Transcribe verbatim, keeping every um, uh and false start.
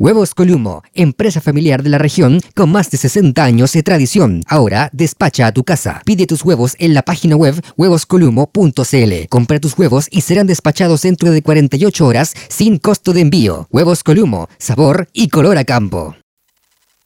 Huevos Columo, empresa familiar de la región con más de sesenta años de tradición. Ahora despacha a tu casa. Pide tus huevos en la página web huevos columo punto c l. Compra tus huevos y serán despachados dentro de cuarenta y ocho horas sin costo de envío. Huevos Columo, sabor y color a campo.